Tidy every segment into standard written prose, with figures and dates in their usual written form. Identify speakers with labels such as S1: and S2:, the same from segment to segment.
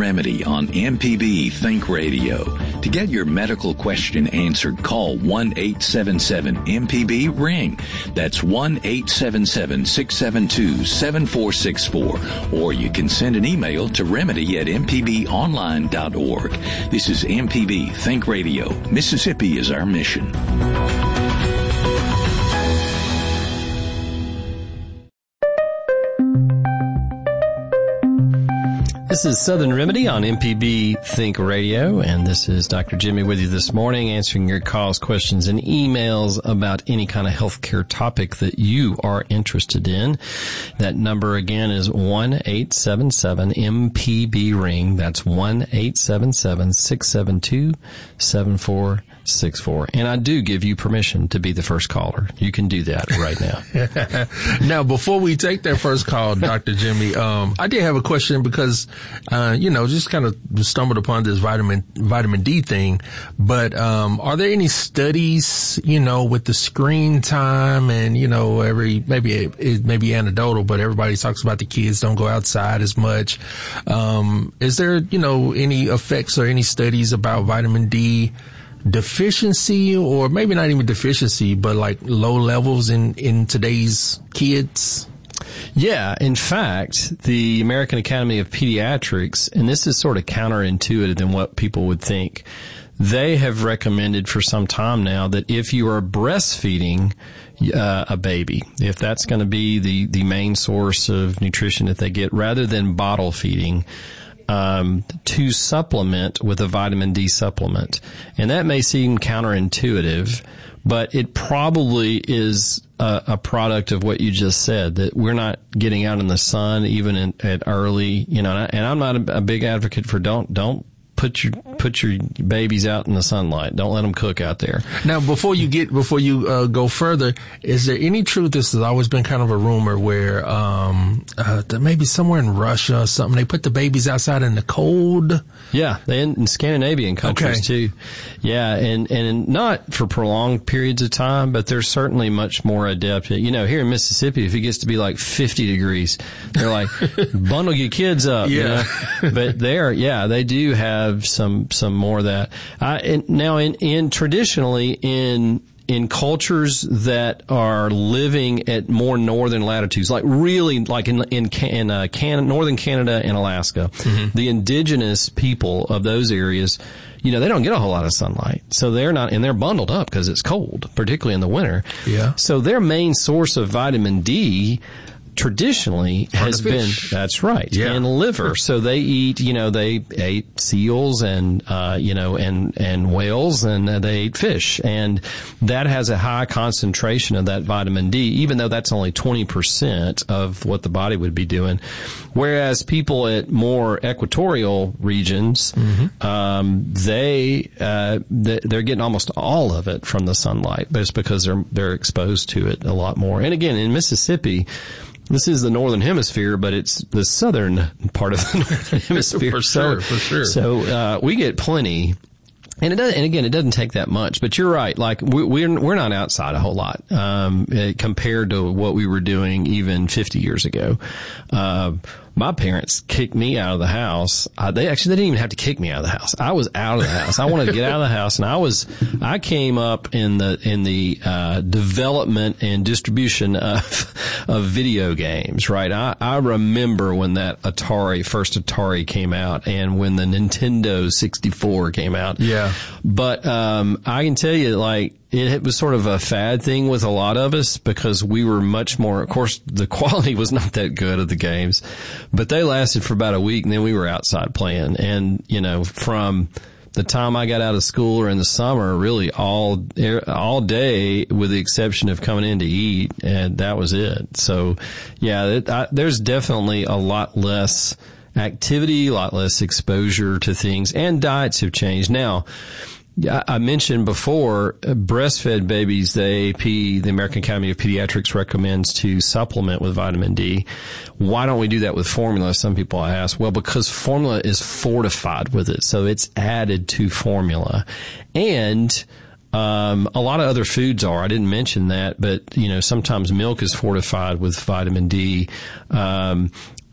S1: Remedy on MPB Think Radio. To get your medical question answered, call 1-877-MPB-RING. That's 1-877-672-7464. Or you can send an email to remedy@mpbonline.org. This is MPB Think Radio. Mississippi is our mission.
S2: This is Southern Remedy on MPB Think Radio, and this is Dr. Jimmy with you this morning, answering your calls, questions, and emails about any kind of healthcare topic that you are interested in. That number again is 1-877-MPB-RING. That's 1-877-672-7464. And I do give you permission to be the first caller. You can do that right now.
S3: Now, before we take that first call, Dr. Jimmy, I did have a question because, just kind of stumbled upon this vitamin D thing. But, are there any studies, with the screen time and, maybe it may be anecdotal, but everybody talks about the kids don't go outside as much. Is there, any effects or any studies about vitamin D deficiency, or maybe not even deficiency, but like low levels in today's kids?
S2: Yeah, in fact, the American Academy of Pediatrics, and this is sort of counterintuitive than what people would think, they have recommended for some time now that if you are breastfeeding a baby, if that's going to be the main source of nutrition that they get, rather than bottle feeding, to supplement with a vitamin D supplement. And that may seem counterintuitive, but it probably is a product of what you just said, that we're not getting out in the sun even at early, and I'm not a big advocate for don't put your babies out in the sunlight. Don't let them cook out there.
S3: Now, before you go further, is there any truth? This has always been kind of a rumor where maybe somewhere in Russia or something, they put the babies outside in the cold.
S2: Yeah, in Scandinavian countries too. Yeah, and not for prolonged periods of time, but they're certainly much more adept. Here in Mississippi, if it gets to be like 50 degrees, they're like, bundle your kids up.
S3: Yeah.
S2: But they do have some more of that. Traditionally in cultures that are living at more northern latitudes, like really like in northern Canada and Alaska, the indigenous people of those areas, they don't get a whole lot of sunlight. So they're bundled up because it's cold, particularly in the winter.
S3: Yeah.
S2: So their main source of vitamin D traditionally has been, that's right, and liver. So they eat, they ate seals and whales, and they ate fish. And that has a high concentration of that vitamin D, even though that's only 20% of what the body would be doing. Whereas people at more equatorial regions, they're getting almost all of it from the sunlight, but it's because they're exposed to it a lot more. And again, in Mississippi, this is the northern hemisphere, but it's the southern part of the northern hemisphere.
S3: For sure.
S2: So we get plenty. And it doesn't take that much, but you're right. Like we're not outside a whole lot, compared to what we were doing even 50 years ago. My parents kicked me out of the house. They didn't even have to kick me out of the house. I was out of the house. I wanted to get out of the house, and I came up in the development and distribution of video games, right? I remember when that first Atari came out, and when the Nintendo 64 came out.
S3: Yeah.
S2: But I can tell you, like, it was sort of a fad thing with a lot of us because we were much more, of course, the quality was not that good of the games, but they lasted for about a week, and then we were outside playing. And, from the time I got out of school or in the summer, really all day, with the exception of coming in to eat, and that was it. So, there's definitely a lot less activity, a lot less exposure to things, and diets have changed. Now, I mentioned before, breastfed babies, the AAP, the American Academy of Pediatrics, recommends to supplement with vitamin D. Why don't we do that with formula? Some people ask. Well, because formula is fortified with it, so it's added to formula. And a lot of other foods are. I didn't mention that, but sometimes milk is fortified with vitamin D.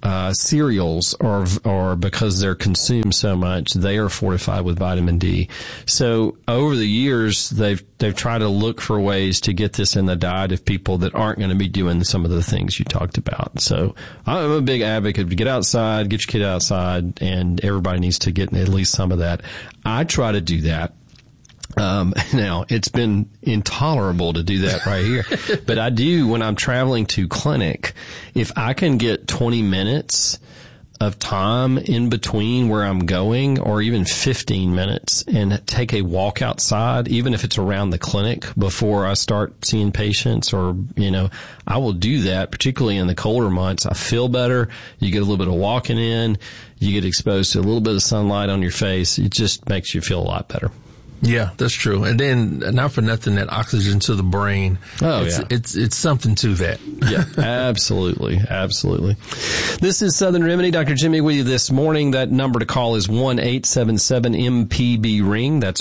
S2: cereals or because they're consumed so much, they are fortified with vitamin D. So over the years, they've tried to look for ways to get this in the diet of people that aren't going to be doing some of the things you talked about. So I'm a big advocate to get outside, get your kid outside, and everybody needs to get at least some of that. I try to do that. Now it's been intolerable to do that right here, but I do when I'm traveling to clinic. If I can get 20 minutes of time in between where I'm going, or even 15 minutes, and take a walk outside, even if it's around the clinic before I start seeing patients, or, I will do that, particularly in the colder months. I feel better. You get a little bit of walking in, you get exposed to a little bit of sunlight on your face. It just makes you feel a lot better.
S3: Yeah, that's true. And then, not for nothing, that oxygen to the brain. It's something to that.
S2: Yeah, absolutely. Absolutely. This is Southern Remedy. Dr. Jimmy with you this morning. That number to call is 1-877-MPB-RING. That's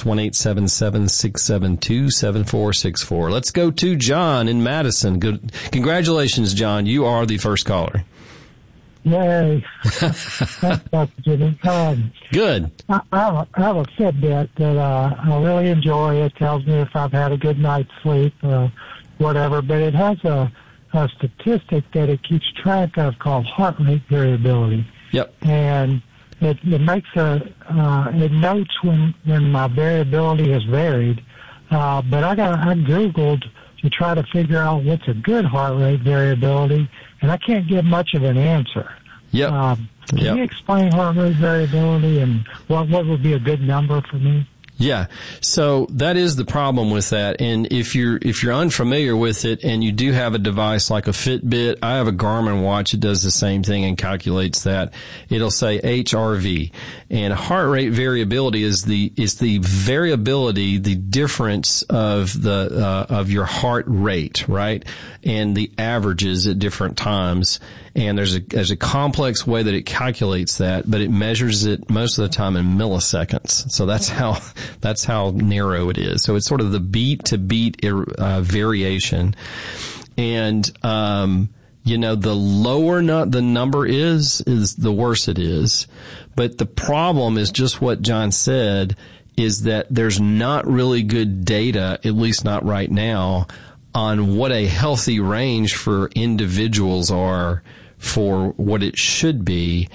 S2: 1-877-672-7464. Let's go to John in Madison. Good. Congratulations, John. You are the first caller.
S4: Yay. Thanks, Dr. Jimmy.
S2: Good.
S4: I have a Fitbit that I really enjoy. It tells me if I've had a good night's sleep, whatever. But it has a statistic that it keeps track of called heart rate variability.
S2: Yep.
S4: And it makes it notes when my variability has varied. But I Googled to try to figure out what's a good heart rate variability, and I can't get much of an answer.
S2: Yep.
S4: Can you explain heart rate variability and what would be a good number for me?
S2: Yeah. So that is the problem with that. And if you're unfamiliar with it and you do have a device like a Fitbit, I have a Garmin watch that does the same thing and calculates that. It'll say HRV. And heart rate variability is the variability, the difference of of your heart rate, right? And the averages at different times. And there's a complex way that it calculates that, but it measures it most of the time in milliseconds. So that's how narrow it is. So it's sort of the beat to beat variation. And, the lower the number is the worse it is. But the problem is just what John said, is that there's not really good data, at least not right now, on what a healthy range for individuals are for what it should be,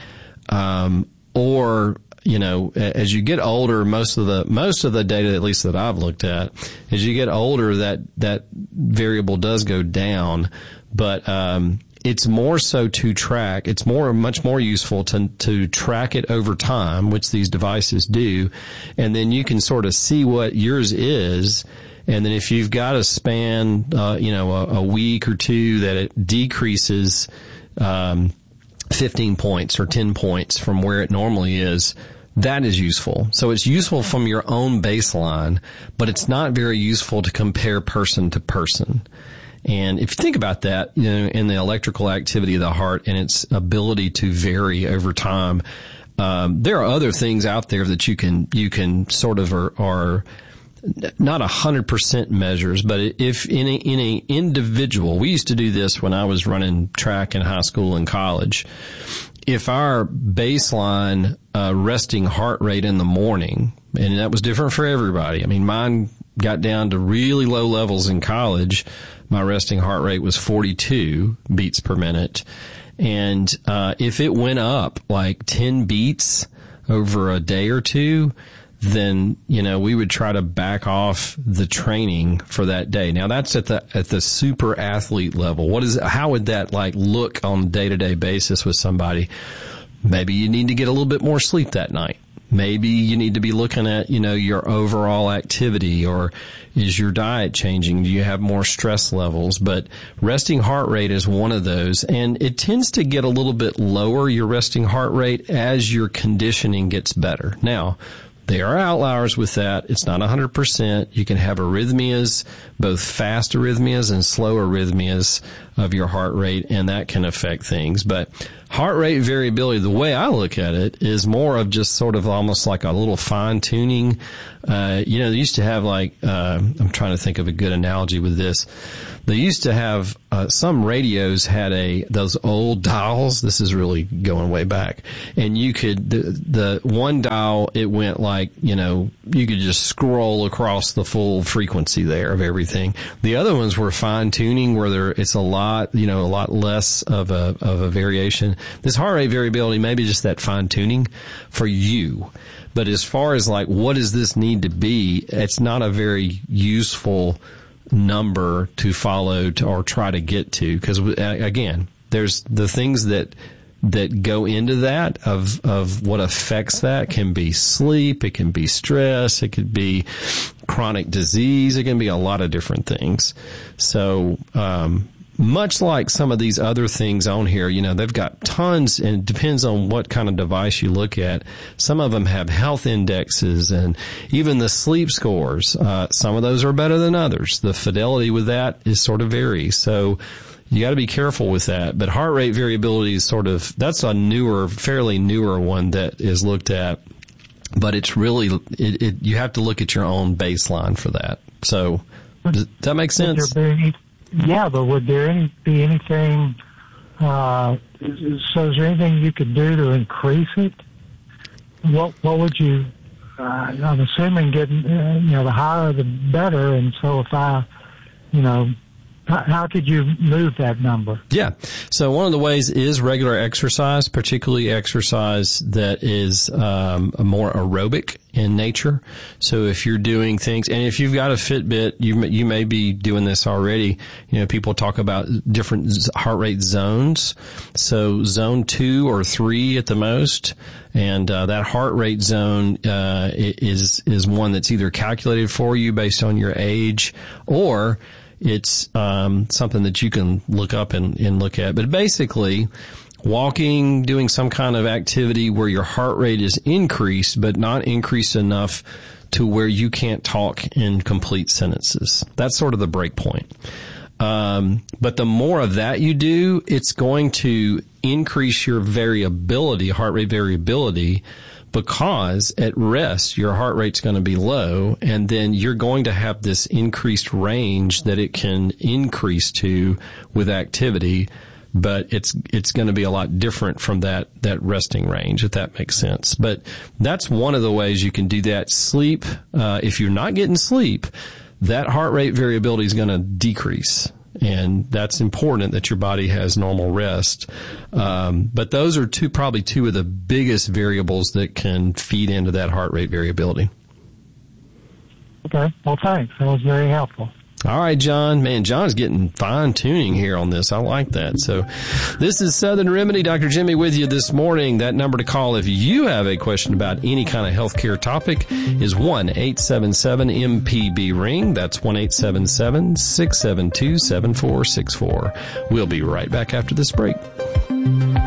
S2: as you get older, most of the data, at least that I've looked at, as you get older, that variable does go down, but it's more so to track. It's much more useful to track it over time, which these devices do, and then you can sort of see what yours is. And then if you've got a span, a week or two that it decreases 15 points or 10 points from where it normally is, that is useful. So it's useful from your own baseline, but it's not very useful to compare person to person. And if you think about that, in the electrical activity of the heart and its ability to vary over time, there are other things out there that you can sort of are not 100% measures, but if in a individual, we used to do this when I was running track in high school and college. If our baseline resting heart rate in the morning, and that was different for everybody. I mean, mine got down to really low levels in college. My resting heart rate was 42 beats per minute. And if it went up like 10 beats over a day or two, then, we would try to back off the training for that day. Now that's at the super athlete level. How would that look on a day-to-day basis with somebody? Maybe you need to get a little bit more sleep that night. Maybe you need to be looking at, your overall activity, or is your diet changing? Do you have more stress levels? But resting heart rate is one of those, and it tends to get a little bit lower, your resting heart rate, as your conditioning gets better. Now, there are outliers with that. It's not 100%. You can have arrhythmias, both fast arrhythmias and slow arrhythmias of your heart rate, and that can affect things. But heart rate variability, the way I look at it, is more of just sort of almost like a little fine tuning. They used to have I'm trying to think of a good analogy with this. They used to have some radios had those old dials. This is really going way back. And you could, the one dial, it went like, you could just scroll across the full frequency there of everything. The other ones were fine tuning where it's a lot less of a variation. This heart rate variability may be just that fine tuning for you. But as far as like, what does this need to be? It's not a very useful number to follow or try to get to, because again, there's the things that go into that of what affects that can be sleep, it can be stress, it could be chronic disease, it can be a lot of different things. So much like some of these other things on here, they've got tons, and it depends on what kind of device you look at. Some of them have health indexes and even the sleep scores. Some of those are better than others. The fidelity with that is sort of varies. So you got to be careful with that. But heart rate variability is that's a fairly newer one that is looked at. But it's really, you have to look at your own baseline for that. So does that make sense?
S4: Yeah, but would there be anything, so is there anything you could do to increase it? What would you, I'm assuming getting, the higher the better, and so if how could you move that number?
S2: Yeah. So one of the ways is regular exercise, particularly exercise that is more aerobic in nature. So if you're doing things, and if you've got a Fitbit, you may be doing this already. People talk about different heart rate zones. So zone 2 or 3 at the most. And that heart rate zone is one that's either calculated for you based on your age, or it's something that you can look up and look at. But basically, walking, doing some kind of activity where your heart rate is increased, but not increased enough to where you can't talk in complete sentences. That's sort of the break point. But the more of that you do, it's going to increase your variability, heart rate variability, because at rest, your heart rate's going to be low, and then you're going to have this increased range that it can increase to with activity, but it's going to be a lot different from that resting range, if that makes sense. But that's one of the ways you can do that. Sleep, if you're not getting sleep, that heart rate variability is going to decrease. And that's important that your body has normal rest. But those are probably two of the biggest variables that can feed into that heart rate variability.
S4: Okay. Well, thanks. That was very helpful.
S2: All right, John. Man, John's getting fine-tuning here on this. I like that. So this is Southern Remedy. Dr. Jimmy with you this morning. That number to call if you have a question about any kind of healthcare topic is 1-877-MPB-RING. That's 1-877-672-7464. We'll be right back after this break.